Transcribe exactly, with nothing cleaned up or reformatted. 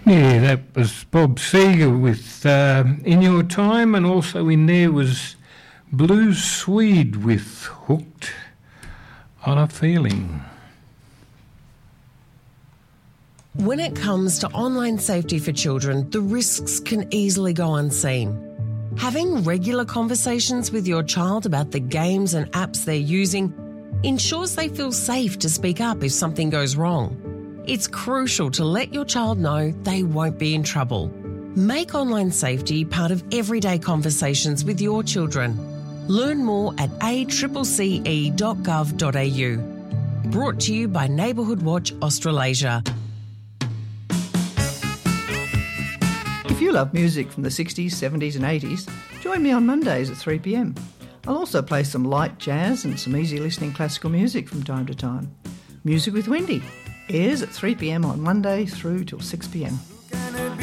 Yeah, that was Bob Seger with um, In Your Time, and also in there was Blue Swede with Hooked on a Feeling. When it comes to online safety for children, the risks can easily go unseen. Having regular conversations with your child about the games and apps they're using ensures they feel safe to speak up if something goes wrong. It's crucial to let your child know they won't be in trouble. Make online safety part of everyday conversations with your children. Learn more at a c c c e dot gov dot a u. Brought to you by Neighbourhood Watch Australasia. If you love music from the sixties, seventies and eighties, join me on Mondays at three p m. I'll also play some light jazz and some easy listening classical music from time to time. Music with Wendy airs at three p m on Monday through till six p m.